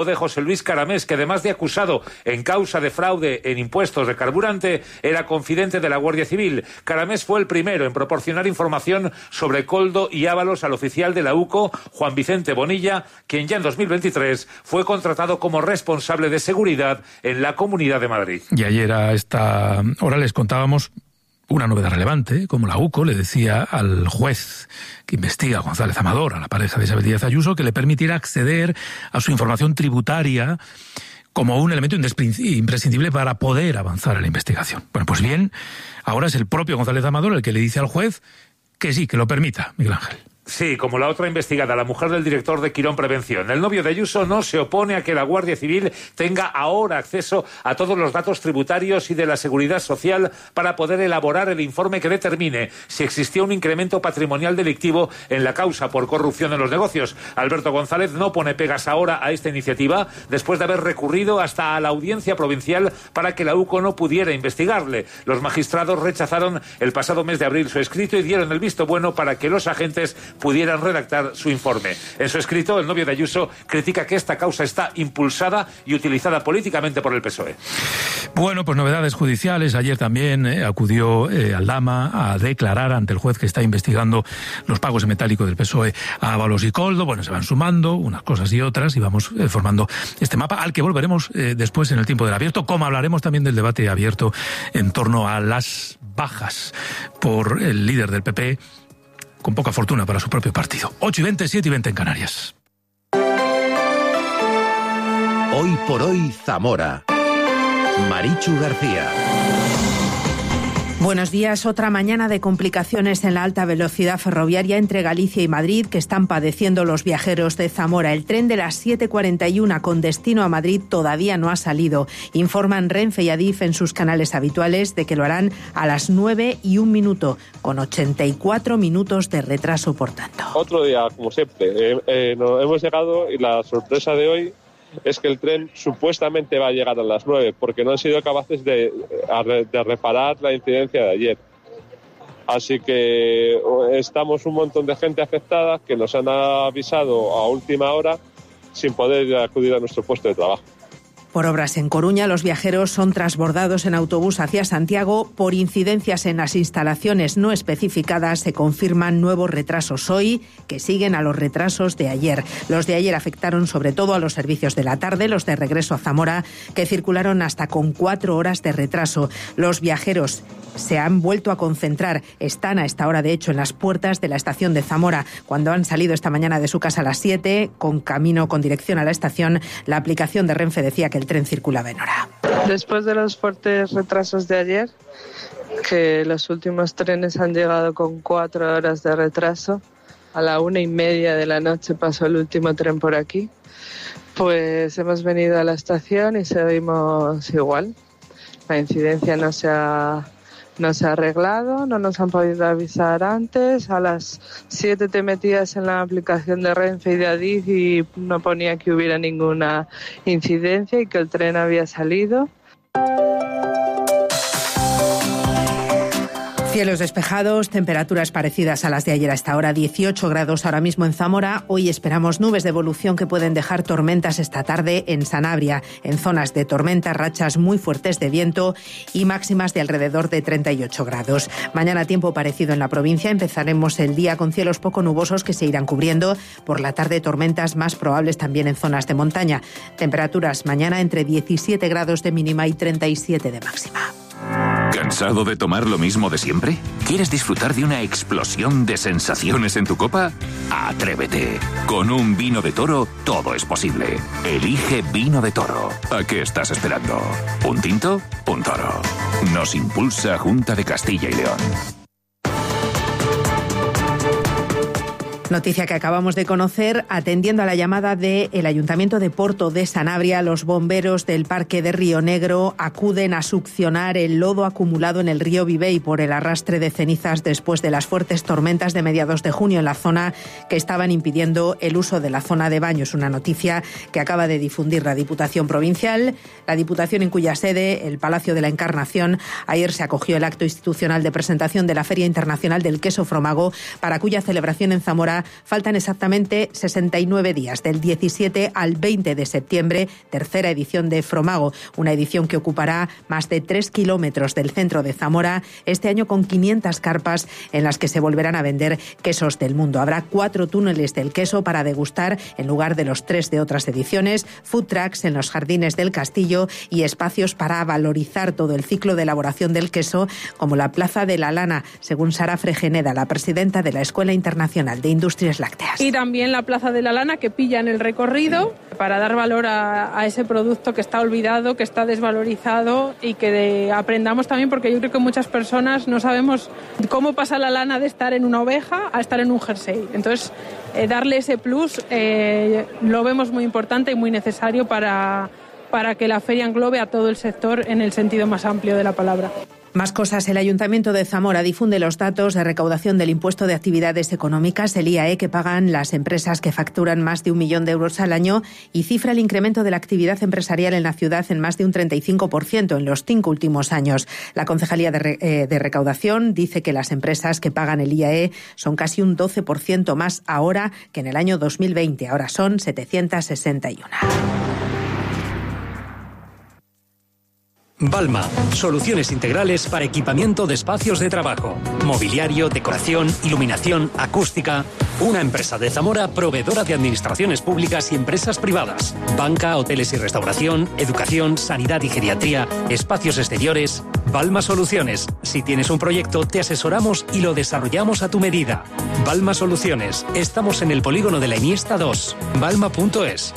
de José Luis Caramés, que además de acusado en causa de fraude en impuestos de carburante, era confidente de la Guardia Civil. Caramés fue el primero en proporcionar información sobre Koldo y Ábalos al oficial de la UCO, Juan Vicente Bonilla, quien ya en 2023 fue contratado como responsable de seguridad en la Comunidad de Madrid. Y ayer a esta hora les contábamos una novedad relevante, como la UCO le decía al juez que investiga a González Amador, a la pareja de Isabel Díaz Ayuso, que le permitirá acceder a su información tributaria como un elemento imprescindible para poder avanzar en la investigación. Bueno, pues bien, ahora es el propio González Amador el que le dice al juez que sí, que lo permita, Miguel Ángel. Sí, como la otra investigada, la mujer del director de Quirón Prevención. El novio de Ayuso no se opone a que la Guardia Civil tenga ahora acceso a todos los datos tributarios y de la seguridad social para poder elaborar el informe que determine si existía un incremento patrimonial delictivo en la causa por corrupción en los negocios. Alberto González no pone pegas ahora a esta iniciativa después de haber recurrido hasta a la Audiencia Provincial para que la UCO no pudiera investigarle. Los magistrados rechazaron el pasado mes de abril su escrito y dieron el visto bueno para que los agentes pudieran redactar su informe. En su escrito, el novio de Ayuso critica que esta causa está impulsada y utilizada políticamente por el PSOE. Bueno, pues novedades judiciales. Ayer también acudió Aldama a declarar ante el juez que está investigando los pagos en metálico del PSOE a Ábalos y Koldo. Bueno, se van sumando unas cosas y otras y vamos formando este mapa al que volveremos después en el tiempo del abierto, como hablaremos también del debate abierto en torno a las bajas por el líder del PP, con poca fortuna para su propio partido. 8:20, 7:20 en Canarias. Hoy por hoy, Zamora. Marichu García. Buenos días. Otra mañana de complicaciones en la alta velocidad ferroviaria entre Galicia y Madrid que están padeciendo los viajeros de Zamora. El tren de las 7:41 con destino a Madrid todavía no ha salido. Informan Renfe y Adif en sus canales habituales de que lo harán a las 9:01, con 84 minutos de retraso, por tanto. Otro día, como siempre, nos hemos llegado y la sorpresa de hoy es que el tren supuestamente va a llegar a las 9 porque no han sido capaces de reparar la incidencia de ayer. Así que estamos un montón de gente afectada que nos han avisado a última hora sin poder acudir a nuestro puesto de trabajo. Por obras en Coruña, los viajeros son transbordados en autobús hacia Santiago. Por incidencias en las instalaciones no especificadas se confirman nuevos retrasos hoy, que siguen a los retrasos de ayer. Los de ayer afectaron sobre todo a los servicios de la tarde, los de regreso a Zamora, que circularon hasta con 4 horas de retraso. Los viajeros se han vuelto a concentrar, están a esta hora de hecho en las puertas de la estación de Zamora. Cuando han salido esta mañana de su casa a las 7, con dirección a la estación, la aplicación de Renfe decía que el tren circulaba en hora. Después de los fuertes retrasos de ayer, que los últimos trenes han llegado con 4 horas de retraso, a la 1:30 de la noche pasó el último tren por aquí, pues hemos venido a la estación y seguimos igual. La incidencia no se ha arreglado, no nos han podido avisar antes. A las 7 te metías en la aplicación de Renfe y de Adif y no ponía que hubiera ninguna incidencia y que el tren había salido. Cielos despejados, temperaturas parecidas a las de ayer a esta hora, 18 grados ahora mismo en Zamora. Hoy esperamos nubes de evolución que pueden dejar tormentas esta tarde en Sanabria. En zonas de tormenta, rachas muy fuertes de viento y máximas de alrededor de 38 grados. Mañana tiempo parecido en la provincia. Empezaremos el día con cielos poco nubosos que se irán cubriendo. Por la tarde tormentas más probables también en zonas de montaña. Temperaturas mañana entre 17 grados de mínima y 37 de máxima. ¿Cansado de tomar lo mismo de siempre? ¿Quieres disfrutar de una explosión de sensaciones en tu copa? ¡Atrévete! Con un vino de Toro todo es posible. Elige Vino de Toro. ¿A qué estás esperando? ¿Un tinto? Un Toro. Nos impulsa Junta de Castilla y León. Noticia que acabamos de conocer. Atendiendo a la llamada del Ayuntamiento de Porto de Sanabria, los bomberos del Parque de Río Negro acuden a succionar el lodo acumulado en el río Vivey por el arrastre de cenizas después de las fuertes tormentas de mediados de junio en la zona que estaban impidiendo el uso de la zona de baño. Es una noticia que acaba de difundir la Diputación Provincial. La Diputación, en cuya sede, el Palacio de la Encarnación, ayer se acogió el acto institucional de presentación de la Feria Internacional del Queso Fromago, para cuya celebración en Zamora Zamora faltan exactamente 69 días, del 17 al 20 de septiembre, tercera edición de Fromago, una edición que ocupará más de 3 kilómetros del centro de Zamora, este año con 500 carpas en las que se volverán a vender quesos del mundo. Habrá 4 túneles del queso para degustar en lugar de los 3 de otras ediciones, food trucks en los jardines del castillo y espacios para valorizar todo el ciclo de elaboración del queso, como la Plaza de la Lana, según Sara Fregeneda, la presidenta de la Escuela Internacional de Industrias Lácteas. Y también la Plaza de la Lana, que pilla en el recorrido para dar valor a ese producto que está olvidado, que está desvalorizado, y que aprendamos también, porque yo creo que muchas personas no sabemos cómo pasa la lana de estar en una oveja a estar en un jersey. Entonces, darle ese plus lo vemos muy importante y muy necesario para que la feria englobe a todo el sector en el sentido más amplio de la palabra. Más cosas. El Ayuntamiento de Zamora difunde los datos de recaudación del impuesto de actividades económicas, el IAE, que pagan las empresas que facturan más de 1 millón de euros al año, y cifra el incremento de la actividad empresarial en la ciudad en más de un 35% en los 5 últimos años. La Concejalía de Recaudación dice que las empresas que pagan el IAE son casi un 12% más ahora que en el año 2020. Ahora son 761. Balma, soluciones integrales para equipamiento de espacios de trabajo, mobiliario, decoración, iluminación, acústica. Una empresa de Zamora proveedora de administraciones públicas y empresas privadas. Banca, hoteles y restauración, educación, sanidad y geriatría, espacios exteriores. Balma Soluciones. Si tienes un proyecto, te asesoramos y lo desarrollamos a tu medida. Balma Soluciones. Estamos en el polígono de la Iniesta 2. Balma.es.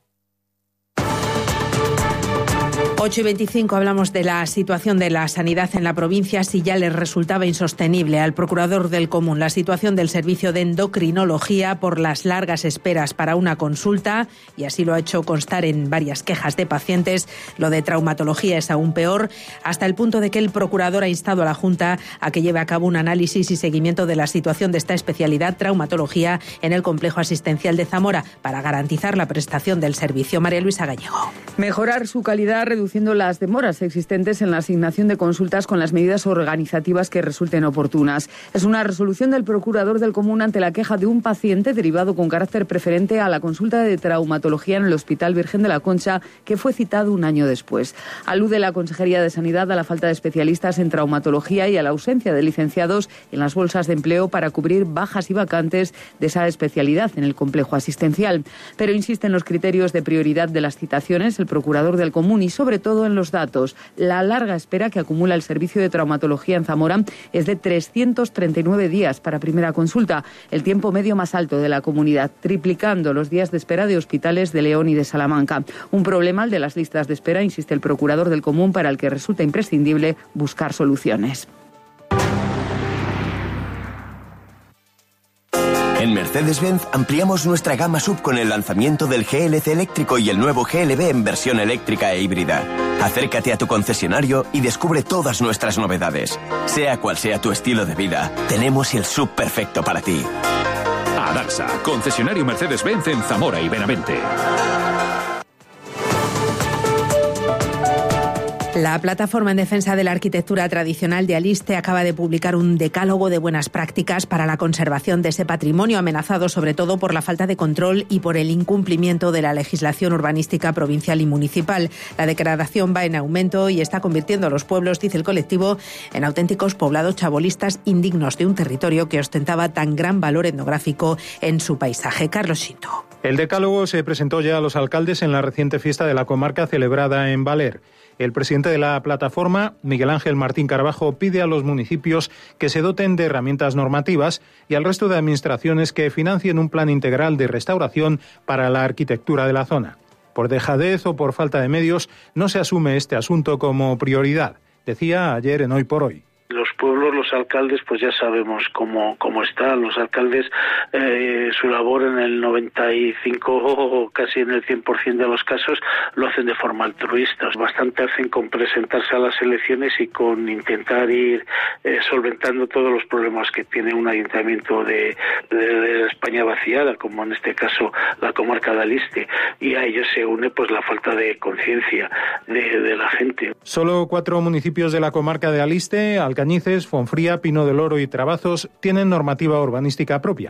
8:25 hablamos de la situación de la sanidad en la provincia. Si ya les resultaba insostenible al procurador del Común la situación del servicio de endocrinología por las largas esperas para una consulta, y así lo ha hecho constar en varias quejas de pacientes, lo de traumatología es aún peor, hasta el punto de que el procurador ha instado a la Junta a que lleve a cabo un análisis y seguimiento de la situación de esta especialidad, traumatología, en el complejo asistencial de Zamora, para garantizar la prestación del servicio. María Luisa Gallego. Mejorar su calidad reduciendo las demoras existentes en la asignación de consultas con las medidas organizativas que resulten oportunas. Es una resolución del procurador del Común ante la queja de un paciente derivado con carácter preferente a la consulta de traumatología en el Hospital Virgen de la Concha, que fue citado un año después. Alude la Consejería de Sanidad a la falta de especialistas en traumatología y a la ausencia de licenciados en las bolsas de empleo para cubrir bajas y vacantes de esa especialidad en el complejo asistencial. Pero insiste en los criterios de prioridad de las citaciones el procurador del Común y sobre todo en los datos. La larga espera que acumula el servicio de traumatología en Zamora es de 339 días para primera consulta, el tiempo medio más alto de la comunidad, triplicando los días de espera de hospitales de León y de Salamanca. Un problema, el de las listas de espera, insiste el procurador del Común, para el que resulta imprescindible buscar soluciones. En Mercedes-Benz ampliamos nuestra gama SUV con el lanzamiento del GLC eléctrico y el nuevo GLB en versión eléctrica e híbrida. Acércate a tu concesionario y descubre todas nuestras novedades. Sea cual sea tu estilo de vida, tenemos el SUV perfecto para ti. Adaxa, concesionario Mercedes-Benz en Zamora y Benavente. La Plataforma en Defensa de la Arquitectura Tradicional de Aliste acaba de publicar un decálogo de buenas prácticas para la conservación de ese patrimonio, amenazado sobre todo por la falta de control y por el incumplimiento de la legislación urbanística provincial y municipal. La degradación va en aumento y está convirtiendo a los pueblos, dice el colectivo, en auténticos poblados chabolistas indignos de un territorio que ostentaba tan gran valor etnográfico en su paisaje. Carlos Shinto. El decálogo se presentó ya a los alcaldes en la reciente fiesta de la comarca celebrada en Valer. El presidente de la plataforma, Miguel Ángel Martín Carbajo, pide a los municipios que se doten de herramientas normativas y al resto de administraciones que financien un plan integral de restauración para la arquitectura de la zona. Por dejadez o por falta de medios, no se asume este asunto como prioridad, decía ayer en Hoy por Hoy. Los pueblos, los alcaldes, pues ya sabemos cómo están. Los alcaldes, su labor en el 95 o casi en el 100% de los casos lo hacen de forma altruista. Bastante hacen con presentarse a las elecciones y con intentar ir solventando todos los problemas que tiene un ayuntamiento de España vaciada, como en este caso la comarca de Aliste. Y a ello se une pues la falta de conciencia de la gente. Solo 4 municipios de la comarca de Aliste, Alcañices, Fonfría, Pino del Oro y Trabazos, tienen normativa urbanística propia.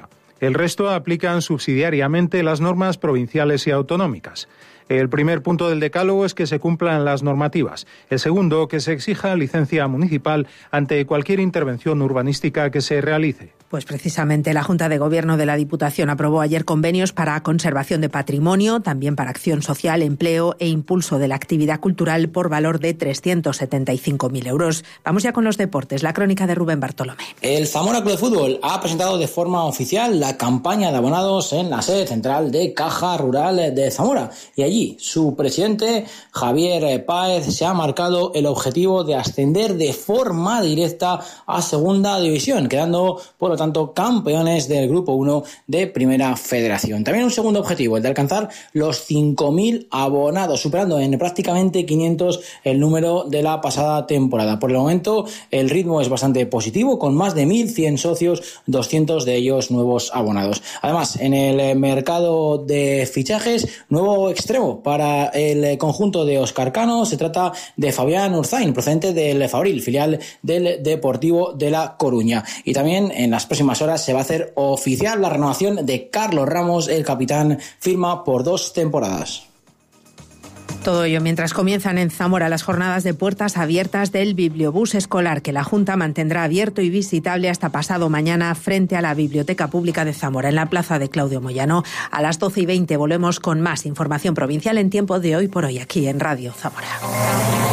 El resto aplican subsidiariamente las normas provinciales y autonómicas. El primer punto del decálogo es que se cumplan las normativas. El segundo, que se exija licencia municipal ante cualquier intervención urbanística que se realice. Pues precisamente la Junta de Gobierno de la Diputación aprobó ayer convenios para conservación de patrimonio, también para acción social, empleo e impulso de la actividad cultural por valor de 375.000 euros. Vamos ya con los deportes, la crónica de Rubén Bartolomé. El Zamora Club de Fútbol ha presentado de forma oficial la campaña de abonados en la sede central de Caja Rural de Zamora. Y allí su presidente, Javier Páez, se ha marcado el objetivo de ascender de forma directa a Segunda División, quedando, por lo tanto, campeones del Grupo 1 de Primera Federación. También un segundo objetivo, el de alcanzar los 5.000 abonados, superando en prácticamente 500 el número de la pasada temporada. Por el momento, el ritmo es bastante positivo, con más de 1.100 socios, 200 de ellos nuevos abonados. Además, en el mercado de fichajes, nuevo extremo para el conjunto de Óscar Cano. Se trata de Fabián Urzain, procedente del Fabril, filial del Deportivo de La Coruña. Y también en las próximas horas se va a hacer oficial la renovación de Carlos Ramos, el capitán, firma por 2 temporadas. Todo ello mientras comienzan en Zamora las jornadas de puertas abiertas del bibliobús escolar, que la Junta mantendrá abierto y visitable hasta pasado mañana frente a la Biblioteca Pública de Zamora, en la plaza de Claudio Moyano. A las 12:20 volvemos con más información provincial en tiempo de Hoy por Hoy, aquí en Radio Zamora.